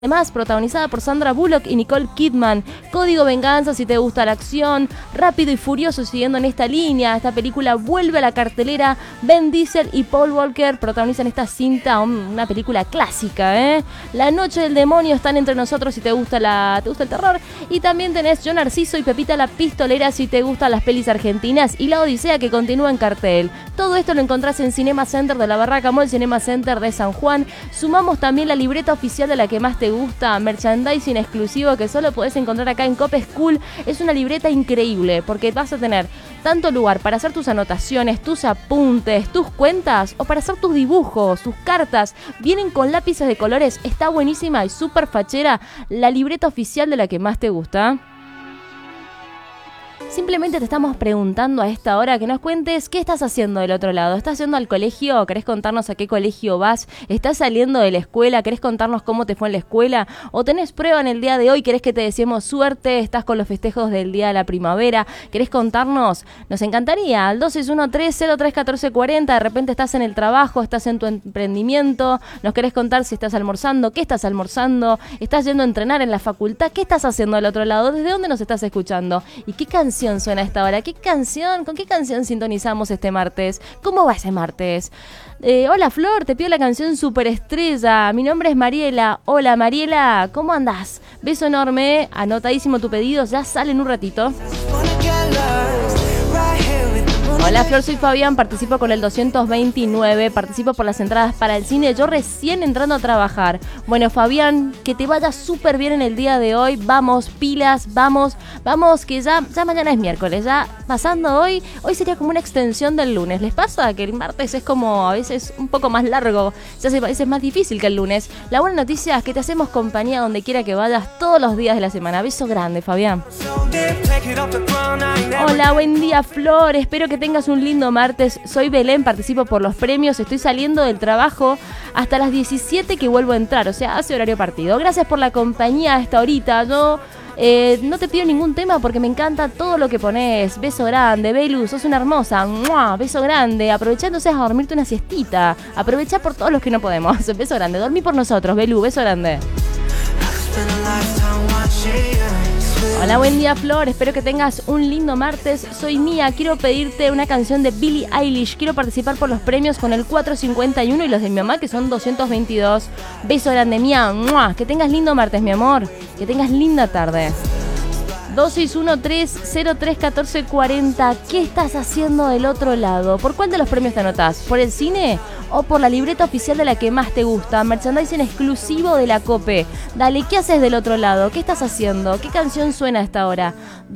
Además, protagonizada por Sandra Bullock y Nicole Kidman. Código Venganza si te gusta la acción. Rápido y Furioso siguiendo en esta línea. Esta película vuelve a la cartelera. Vin Diesel y Paul Walker protagonizan esta cinta, una película clásica, ¿eh? La Noche del Demonio están entre nosotros si te gusta el terror. Y también tenés Yo Narciso y Pepita la Pistolera si te gustan las pelis argentinas. Y La Odisea que continúa en cartel. Todo esto lo encontrás en Cinema Center de la Barraca Mall, Cinema Center de San Juan. Sumamos también la libreta oficial de la que más te gusta, merchandising exclusivo que solo podés encontrar acá en Cop School. Es una libreta increíble porque vas a tener tanto lugar para hacer tus anotaciones, tus apuntes, tus cuentas o para hacer tus dibujos, tus cartas. Vienen con lápices de colores, está buenísima y súper fachera la libreta oficial de la que más te gusta. Simplemente te estamos preguntando a esta hora que nos cuentes qué estás haciendo del otro lado. ¿Estás yendo al colegio? ¿Querés contarnos a qué colegio vas? ¿Estás saliendo de la escuela? ¿Querés contarnos cómo te fue en la escuela? ¿O tenés prueba en el día de hoy? ¿Querés que te deseemos suerte? ¿Estás con los festejos del día de la primavera? ¿Querés contarnos? Nos encantaría. Al 2613-031440. De repente estás en el trabajo, estás en tu emprendimiento. Nos querés contar si estás almorzando, qué estás almorzando, estás yendo a entrenar en la facultad. ¿Qué estás haciendo del otro lado? ¿Desde dónde nos estás escuchando? ¿Y qué canción suena a esta hora? ¿Qué canción? ¿Con qué canción sintonizamos este martes? ¿Cómo va ese martes? Hola Flor, te pido la canción Superestrella. Mi nombre es Mariela. Hola Mariela, ¿cómo andás? Beso enorme, anotadísimo tu pedido, ya sale en un ratito. Hola Flor, soy Fabián, participo con el 229, participo por las entradas para el cine, yo recién entrando a trabajar. Bueno Fabián, que te vaya súper bien en el día de hoy, vamos, pilas, vamos, que ya mañana es miércoles, ya pasando hoy sería como una extensión del lunes. ¿Les pasa que el martes es como a veces un poco más largo, ya a veces más difícil que el lunes? La buena noticia es que te hacemos compañía donde quiera que vayas todos los días de la semana. Beso grande Fabián. Hola, buen día Flor, espero que tengas un lindo martes. Soy Belén, participo por los premios, estoy saliendo del trabajo hasta las 17 que vuelvo a entrar, o sea, hace horario partido. Gracias por la compañía hasta ahorita. Yo no te pido ningún tema porque me encanta todo lo que pones. Beso grande, Belu, sos una hermosa. ¡Mua! Beso grande, aprovechándose a dormirte una siestita. Aprovecha por todos los que no podemos. Beso grande, dormí por nosotros, Belu, beso grande. Hola, buen día Flor, espero que tengas un lindo martes. Soy Mía, quiero pedirte una canción de Billie Eilish. Quiero participar por los premios con el 451 y los de mi mamá que son 222. Beso grande Mía, ¡mua! Que tengas lindo martes mi amor, que tengas linda tarde. 2613-031440. ¿Qué estás haciendo del otro lado? ¿Por cuál de los premios te anotás? ¿Por el cine o por la libreta oficial de la que más te gusta? Merchandising exclusivo de la COPE. Dale, ¿qué haces del otro lado? ¿Qué estás haciendo? ¿Qué canción suena a esta hora?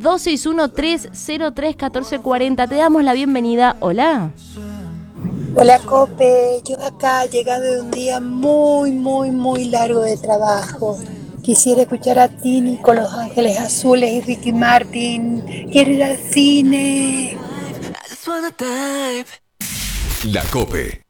2613-031440. Te damos la bienvenida. Hola. Hola COPE, yo acá llegado de un día muy largo de trabajo. Quisiera escuchar a Tini con Los Ángeles Azules y Ricky Martin. Quiero ir al cine. La COPE.